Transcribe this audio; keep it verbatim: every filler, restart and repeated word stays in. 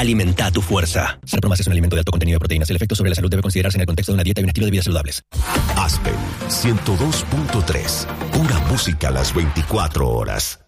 Alimenta tu fuerza. Serpromas es un alimento de alto contenido de proteínas. El efecto sobre la salud debe considerarse en el contexto de una dieta y un estilo de vida saludables. Aspen ciento dos punto tres. Pura música a las veinticuatro horas.